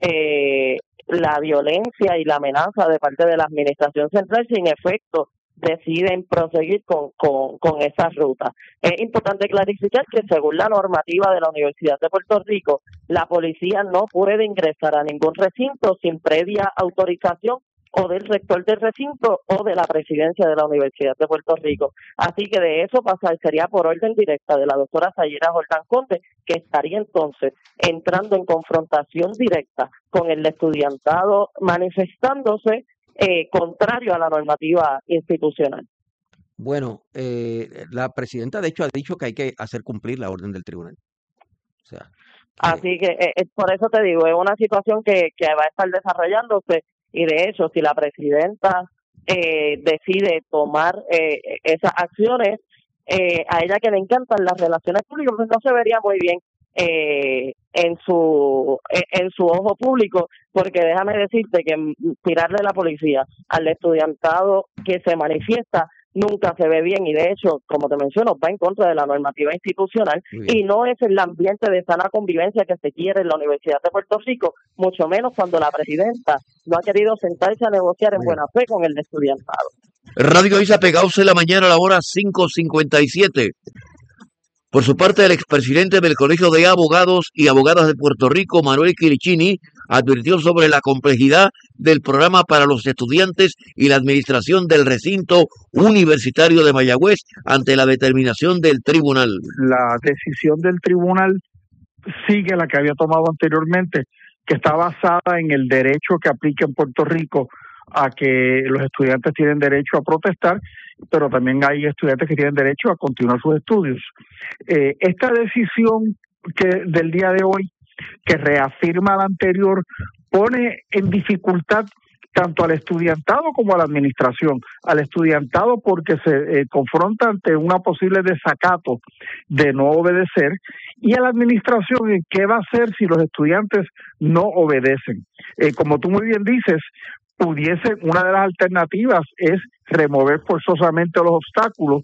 la violencia y la amenaza de parte de la administración central. Sin efecto deciden proseguir con esa ruta. Es importante clarificar que según la normativa de la Universidad de Puerto Rico, la policía no puede ingresar a ningún recinto sin previa autorización o del rector del recinto o de la presidencia de la Universidad de Puerto Rico. Así que de eso sería por orden directa de la doctora Sayira Jordán Conde, que estaría entonces entrando en confrontación directa con el estudiantado manifestándose contrario a la normativa institucional. Bueno, la presidenta de hecho ha dicho que hay que hacer cumplir la orden del tribunal. O sea, así que por eso te digo, es una situación que va a estar desarrollándose, y de hecho si la presidenta decide tomar esas acciones, a ella que le encantan las relaciones públicas, pues no se vería muy bien en su ojo público, porque déjame decirte que tirarle la policía al estudiantado que se manifiesta nunca se ve bien, y de hecho, como te menciono, va en contra de la normativa institucional y no es el ambiente de sana convivencia que se quiere en la Universidad de Puerto Rico, mucho menos cuando la presidenta no ha querido sentarse a negociar en buena fe con el estudiantado. Radio Isla Pegados en la mañana a la hora 5:57. Por su parte, el expresidente del Colegio de Abogados y Abogadas de Puerto Rico, Manuel Quirichini, advirtió sobre la complejidad del programa para los estudiantes y la administración del recinto universitario de Mayagüez ante la determinación del tribunal. La decisión del tribunal sigue la que había tomado anteriormente, que está basada en el derecho que aplica en Puerto Rico a que los estudiantes tienen derecho a protestar, pero también hay estudiantes que tienen derecho a continuar sus estudios. Esta decisión del día de hoy, que reafirma la anterior, pone en dificultad tanto al estudiantado como a la administración. Al estudiantado porque se confronta ante una posible desacato de no obedecer, y a la administración en qué va a hacer si los estudiantes no obedecen. Como tú muy bien dices, una de las alternativas es remover forzosamente los obstáculos.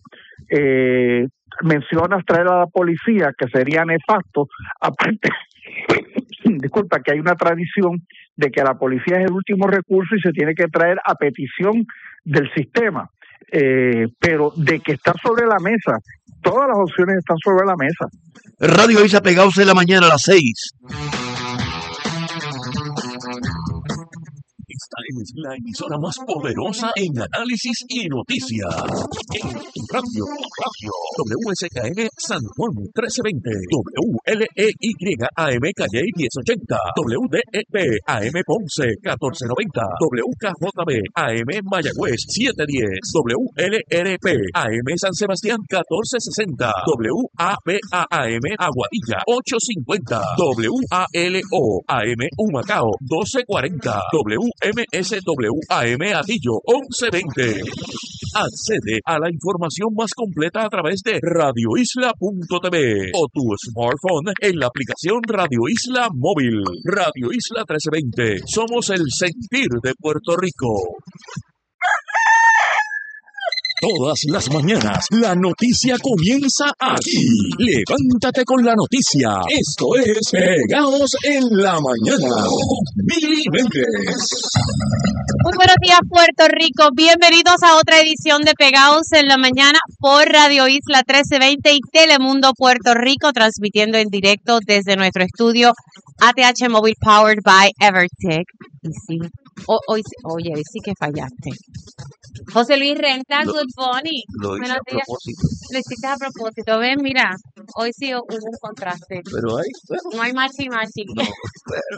Mencionas traer a la policía, que sería nefasto. Aparte, disculpa, que hay una tradición de que la policía es el último recurso y se tiene que traer a petición del sistema. Pero de que está sobre la mesa, todas las opciones están sobre la mesa. Radio Isla Pegados en la mañana a las 6. Esta es la emisora más poderosa en análisis y noticias. En radio, WSKN San Juan 1320, WLEY AM Calle 1080, WDEP AM Ponce 1490, WKJB AM Mayagüez 710, WLRP AM San Sebastián 1460, WAPA AM Aguadilla 850, WALO AM Humacao 1240, MSWAM Atillo 1120. Accede a la información más completa a través de radioisla.tv o tu smartphone en la aplicación Radio Isla Móvil. Radio Isla 1320. Somos el sentir de Puerto Rico. Todas las mañanas, la noticia comienza aquí. Levántate con la noticia. Esto es Pegados en la Mañana. Mili Méndez. Muy buenos días, Puerto Rico. Bienvenidos a otra edición de Pegados en la Mañana por Radio Isla 1320 y Telemundo Puerto Rico, transmitiendo en directo desde nuestro estudio ATH Móvil Powered by Evertech. Y sí, hoy sí que fallaste. José Luis Renta, Good Bunny. Lo hice Buenos a días. propósito. Lo hiciste a propósito. Ven, mira, hoy sí hubo un contraste. Pero ahí, No hay machi. no, pero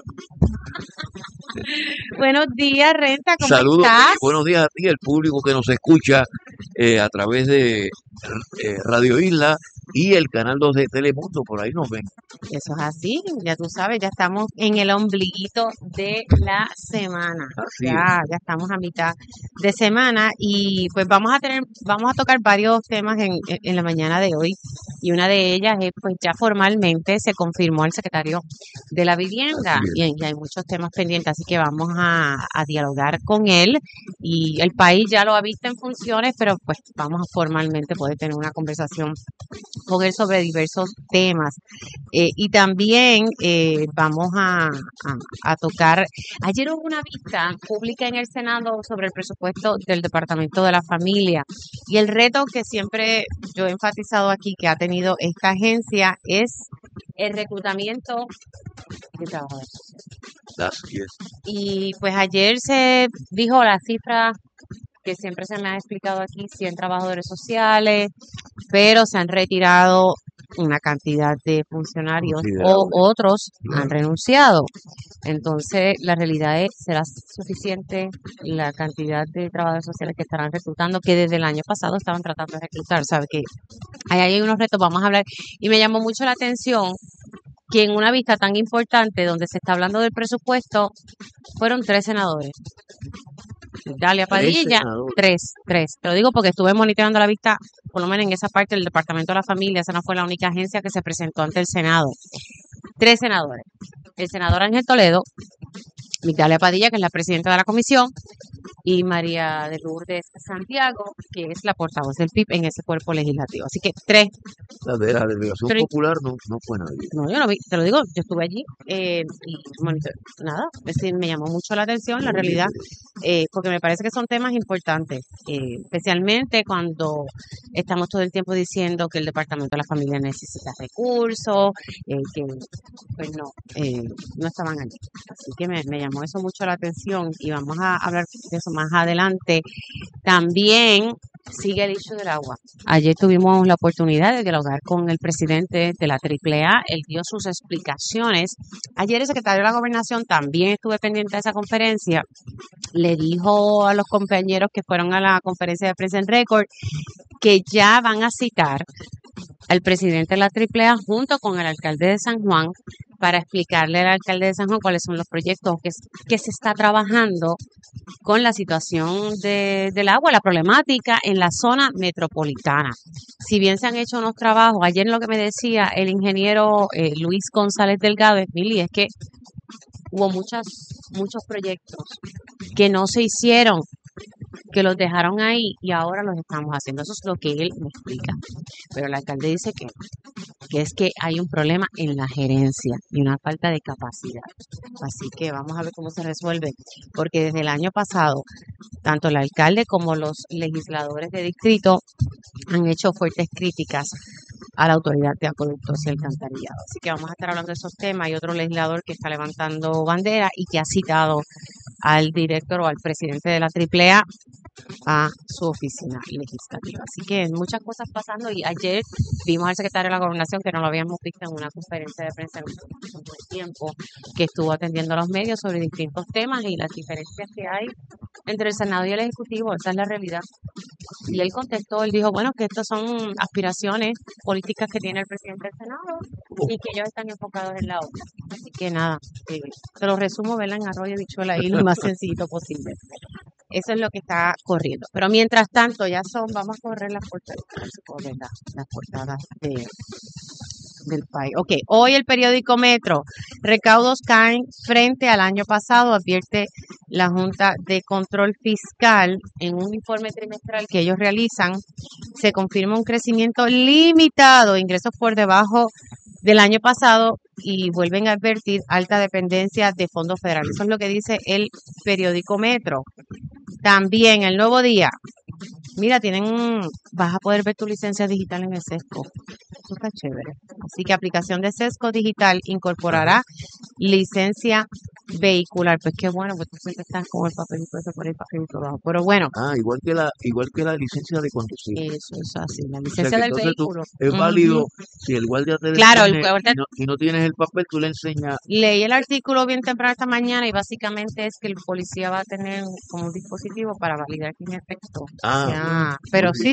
Buenos días, Renta, ¿cómo saludos, estás? buenos días a ti, el público que nos escucha a través de Radio Isla y el canal 2 de Telemundo, por ahí nos ven. Eso es así, ya tú sabes, ya estamos en el ombliguito de la semana. Así Ya estamos a mitad de semana y pues vamos a tocar varios temas en la mañana de hoy. Y una de ellas es, pues ya formalmente se confirmó al secretario de la Vivienda y hay muchos temas pendientes, así que vamos a dialogar con él. Y el país ya lo ha visto en funciones, pero pues vamos a formalmente poder tener una conversación con él sobre diversos temas. Y también vamos a tocar, ayer hubo una vista pública en el Senado sobre el presupuesto del Departamento de la Familia y el reto que siempre yo he enfatizado aquí que ha tenido esta agencia es el reclutamiento de trabajadores. Así es. Y pues ayer se dijo la cifra que siempre se me ha explicado aquí, 100 trabajadores sociales, pero se han retirado una cantidad de funcionarios o otros han renunciado. Entonces, la realidad es, ¿será suficiente la cantidad de trabajadores sociales que estarán reclutando, que desde el año pasado estaban tratando de reclutar? ¿Sabe que ahí hay unos retos? Vamos a hablar. Y me llamó mucho la atención que en una vista tan importante donde se está hablando del presupuesto, fueron 3 senadores. Dalia Padilla, tres. Te lo digo porque estuve monitoreando la vista, por lo menos en esa parte del Departamento de la Familia. Esa no fue la única agencia que se presentó ante el Senado. 3 senadores. El senador Ángel Toledo, Dalia Padilla, que es la presidenta de la comisión, y María de Lourdes Santiago, que es la portavoz del PIB en ese cuerpo legislativo. Así que 3. La de la delegación popular no fue nadie. No, yo no vi, te lo digo, yo estuve allí y nada, es decir, me llamó mucho la atención la realidad, porque me parece que son temas importantes, especialmente cuando estamos todo el tiempo diciendo que el Departamento de la Familia necesita recursos, que pues no estaban allí. Así que me llamó eso mucho la atención y vamos a hablar de eso más adelante. También sigue el issue del agua. Ayer tuvimos la oportunidad de dialogar con el presidente de la AAA. Él dio sus explicaciones. Ayer el secretario de la Gobernación también estuve pendiente de esa conferencia. Le dijo a los compañeros que fueron a la conferencia de prensa en récord que ya van a citar al presidente de la AAA junto con el alcalde de San Juan para explicarle al alcalde de San Juan cuáles son los proyectos que se está trabajando con la situación del agua, la problemática en la zona metropolitana. Si bien se han hecho unos trabajos, ayer lo que me decía el ingeniero Luis González Delgado, Emily, es que hubo muchos proyectos que no se hicieron, que los dejaron ahí y ahora los estamos haciendo. Eso es lo que él me explica. Pero el alcalde dice que es que hay un problema en la gerencia y una falta de capacidad. Así que vamos a ver cómo se resuelve, porque desde el año pasado, tanto el alcalde como los legisladores de distrito han hecho fuertes críticas a la autoridad de acueductos y alcantarillado. Así que vamos a estar hablando de esos temas. Hay otro legislador que está levantando bandera y que ha citado al director o al presidente de la AAA a su oficina legislativa. Así que muchas cosas pasando y ayer vimos al secretario de la Gobernación que no lo habíamos visto en una conferencia de prensa en un buen tiempo, que estuvo atendiendo a los medios sobre distintos temas y las diferencias que hay entre el Senado y el Ejecutivo. Esa es la realidad. Y él contestó, él dijo, bueno, que estas son aspiraciones políticas que tiene el presidente del Senado y que ellos están enfocados en la obra. Así que nada, te lo resumo, ¿verdad? En arroyo bichuela ahí lo más sencillito posible. Eso es lo que está corriendo. Pero mientras tanto, vamos a correr las portadas del país. Ok, hoy el periódico Metro, recaudos caen frente al año pasado, advierte la Junta de Control Fiscal. En un informe trimestral que ellos realizan, se confirma un crecimiento limitado, ingresos por debajo del año pasado y vuelven a advertir alta dependencia de fondos federales. Eso es lo que dice el periódico Metro. También el Nuevo Día. Mira, vas a poder ver tu licencia digital en el SESCO. Eso está chévere. Así que aplicación de Sesco Digital incorporará licencia vehicular. Pues qué bueno, pues tú siempre estás con el papelito ese por el papelito abajo. Pero bueno. Igual que la licencia de conducir. Eso es así, la O sea licencia que del entonces vehículo. es válido si el guardia te Claro, el detiene guardia. y no tienes el papel, tú le enseñas. Leí el artículo bien temprano esta mañana y básicamente es que el policía va a tener como un dispositivo para validar que en efecto. Pero sí.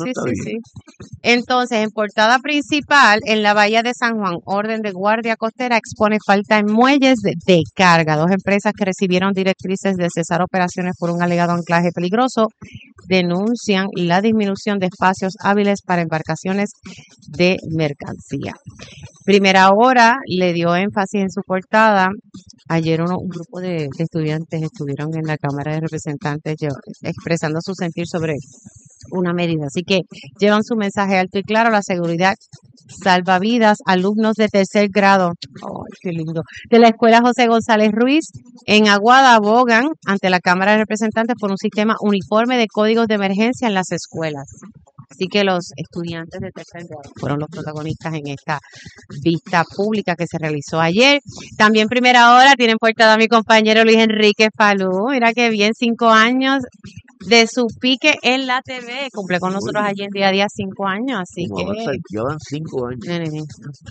Entonces, en portada principal, en la bahía de San Juan, orden de guardia costera expone falta en muelles de carga. 2 empresas que recibieron directrices de cesar operaciones por un alegado anclaje peligroso denuncian la disminución de espacios hábiles para embarcaciones de mercancía. Primera Hora le dio énfasis en su portada. Ayer un grupo de estudiantes estuvieron en la Cámara de Representantes expresando su sentir sobre una medida. Así que llevan su mensaje alto y claro: la seguridad salva vidas. Alumnos de 3er grado, qué lindo, de la Escuela José González Ruiz en Aguada abogan ante la Cámara de Representantes por un sistema uniforme de códigos de emergencia en las escuelas. Así que los estudiantes de 3er grado fueron los protagonistas en esta vista pública que se realizó ayer. También Primera Hora tiene en portada a mi compañero Luis Enrique Falú. Mira qué bien, 5 años de su pique en la TV. Cumple con nosotros allí en Día a Día 5 años, así que... Llevan 5 años.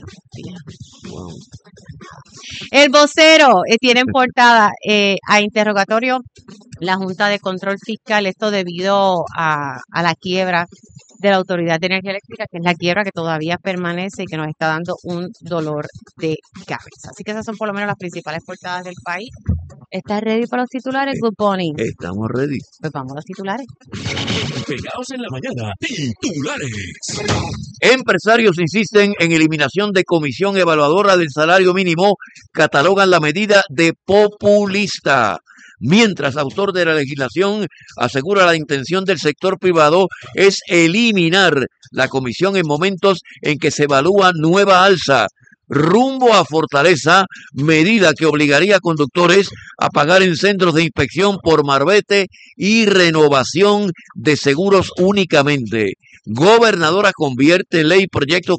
Wow. El Vocero tiene en portada a interrogatorio la Junta de Control Fiscal, esto debido a la quiebra de la Autoridad de Energía Eléctrica, que es la quiebra que todavía permanece y que nos está dando un dolor de cabeza. Así que esas son por lo menos las principales portadas del país. ¿Estás ready para los titulares, Good Bunny? Estamos ready. Pues vamos a los titulares. Pegados en la mañana, titulares. Empresarios insisten en eliminación de comisión evaluadora del salario mínimo, catalogan la medida de populista. Mientras autor de la legislación asegura la intención del sector privado es eliminar la comisión en momentos en que se evalúa nueva alza. Rumbo a Fortaleza, medida que obligaría a conductores a pagar en centros de inspección por marbete y renovación de seguros únicamente. Gobernadora convierte en ley proyecto